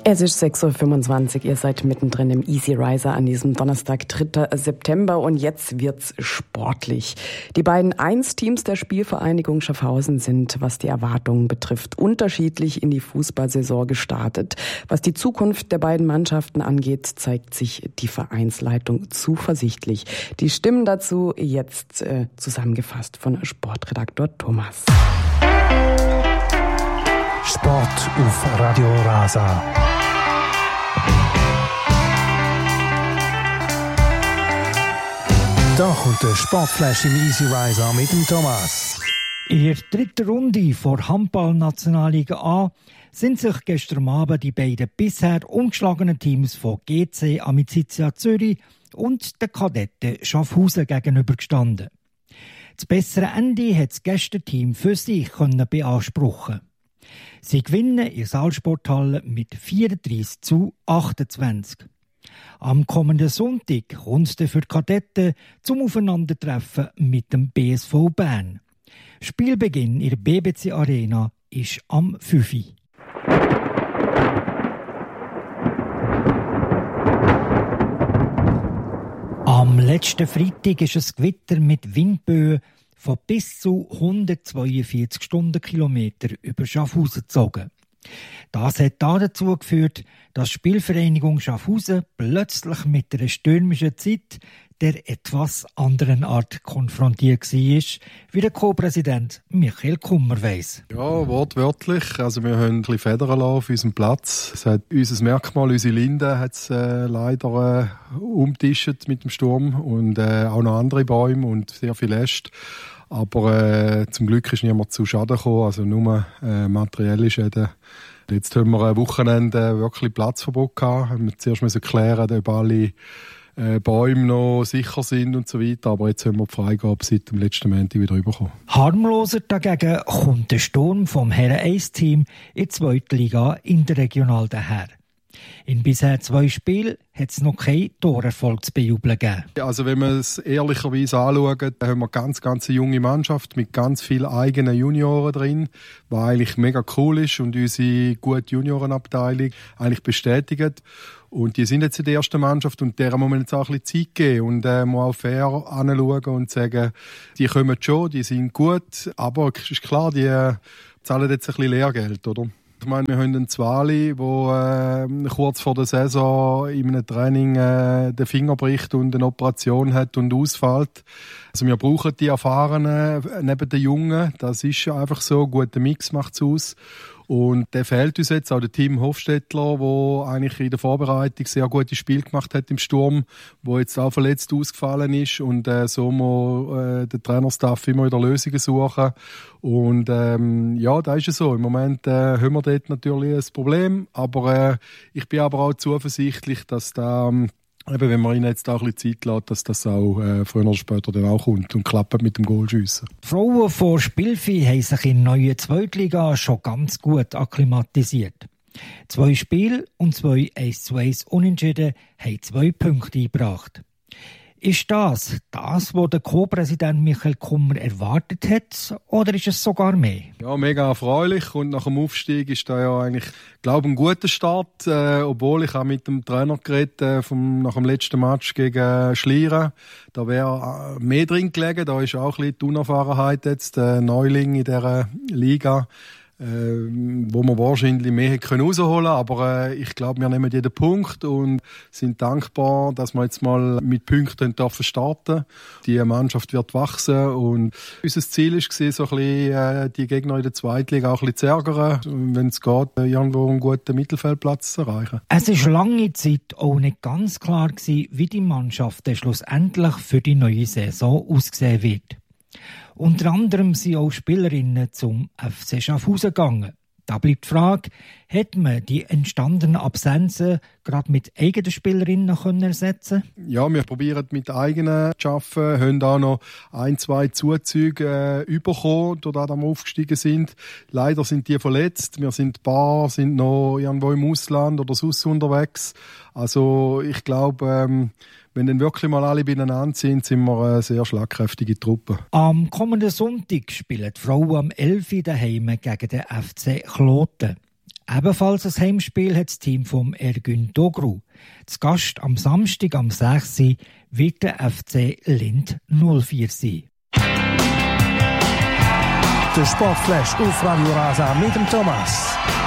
Es ist 6.25 Uhr, ihr seid mittendrin im Easy Riser an diesem Donnerstag, 3. September und jetzt wird's sportlich. Die beiden 1-Teams der Spielvereinigung Schaffhausen sind, was die Erwartungen betrifft, unterschiedlich in die Fußballsaison gestartet. Was die Zukunft der beiden Mannschaften angeht, zeigt sich die Vereinsleitung zuversichtlich. Die Stimmen dazu jetzt zusammengefasst von Sportredaktor Thomas. Sport auf Radio Rasa. Da kommt der Sportflash im Easy Riser mit dem Thomas. In der dritten Runde vor Handball-Nationalliga A sind sich gestern Abend die beiden bisher ungeschlagenen Teams von GC Amicizia Zürich und den Kadetten Schaffhausen gegenübergestanden. Das bessere Ende hat das Gästenteam für sich beanspruchen. Sie gewinnen in der Saalsporthalle mit 34-28. Am kommenden Sonntag kommt es für die Kadetten zum Aufeinandertreffen mit dem BSV Bern. Spielbeginn in der BBC Arena ist am 5 Uhr. Am letzten Freitag ist ein Gewitter mit Windböen von bis zu 142 Stundenkilometer über Schaffhausen gezogen. Das hat dazu geführt, dass die Spielvereinigung Schaffhausen plötzlich mit einer stürmischen Zeit der etwas anderen Art konfrontiert war, wie der Co-Präsident Michael Kummer weiss. Ja, wortwörtlich. Also wir haben ein bisschen Federn auf unserem Platz. Es hat unser Merkmal, unsere Linde hat es leider umtischt mit dem Sturm und auch noch andere Bäume und sehr viel Äste. Aber zum Glück ist niemand zu Schaden gekommen, also nur materielle Schäden. Jetzt haben wir ein Wochenende wirklich Platzverbot gehabt. Wir mussten zuerst klären, ob alle Bäume noch sicher sind und so weiter. Aber jetzt haben wir die Freigabe seit dem letzten Montag wieder bekommen. Harmloser dagegen kommt der Sturm vom Herren-1-Team in die 2. Liga interregional daher. In bisher 2 Spielen hat es noch keinen Torerfolg zu bejubeln gegeben. Also wenn man es ehrlicherweise anschaut, haben wir eine ganz junge Mannschaft mit ganz vielen eigenen Junioren drin, was eigentlich mega cool ist und unsere gute Juniorenabteilung eigentlich bestätigt. Und die sind jetzt in der ersten Mannschaft und der muss man jetzt auch ein bisschen Zeit geben und muss auch fair anschauen und sagen, die kommen schon, die sind gut, aber es ist klar, die zahlen jetzt ein bisschen Lehrgeld, oder? Ich meine, wir haben einen Zwali, der kurz vor der Saison in einem Training den Finger bricht und eine Operation hat und ausfällt. Also wir brauchen die Erfahrenen neben den Jungen. Das ist einfach so. Ein guter Mix macht es aus. Und der fehlt uns jetzt, auch der Tim Hofstettler, der eigentlich in der Vorbereitung sehr gutes Spiel gemacht hat im Sturm, der jetzt auch verletzt ausgefallen ist. Und so muss der Trainerstaff immer wieder Lösungen suchen. Und ja, da ist es so. Im Moment haben wir dort natürlich ein Problem. Aber ich bin aber auch zuversichtlich, dass da eben, wenn man ihnen jetzt auch ein bisschen Zeit lässt, dass das auch früher oder später dann auch kommt und klappt mit dem Goalschiessen. Die Frauen von Spielvieh haben sich in der neuen Zweitliga schon ganz gut akklimatisiert. 2 Spiele und 2 1:1 Unentschieden haben 2 Punkte eingebracht. Ist das, was der Co-Präsident Michael Kummer erwartet hat, oder ist es sogar mehr? Ja, mega erfreulich. Und nach dem Aufstieg ist da ja eigentlich, glaube ich, ein guter Start. Obwohl ich auch mit dem Trainer geredet nach dem letzten Match gegen Schlieren. Da wäre mehr drin gelegen. Da ist auch ein bisschen die Unerfahrenheit jetzt, Neuling in dieser Liga. Wo man wahrscheinlich mehr hätte rausholen können. Aber ich glaube, wir nehmen jeden Punkt und sind dankbar, dass wir jetzt mal mit Punkten starten dürfen. Die Mannschaft wird wachsen und unser Ziel war, so ein bisschen, die Gegner in der Zweitliga auch ein bisschen zu ärgern, wenn es geht, irgendwo einen guten Mittelfeldplatz zu erreichen. Es war lange Zeit auch nicht ganz klar gewesen, wie die Mannschaft schlussendlich für die neue Saison aussehen wird. Unter anderem sind auch Spielerinnen zum FC Schaffhausen gegangen. Da bleibt die Frage, hätte man die entstandenen Absenzen gerade mit eigenen Spielerinnen ersetzen können? Ja, wir probieren mit eigenen zu arbeiten, haben auch noch 1-2 Zuzüge bekommen, dadurch, dass wir aufgestiegen sind. Leider sind die verletzt. Wir sind ein paar, sind noch irgendwo im Ausland oder sonst unterwegs. Also ich glaube, wenn dann wirklich mal alle beieinander sind, sind wir eine sehr schlagkräftige Truppe. Am kommenden Sonntag spielen die Frauen am 11 Uhr daheim gegen den FC Kloten. Ebenfalls ein Heimspiel hat das Team vom Ergün Dogru. Zu Gast am Samstag am 6. wird der FC Lindt 04 sein. Der Sportflash auf Radio Rasa mit dem Thomas.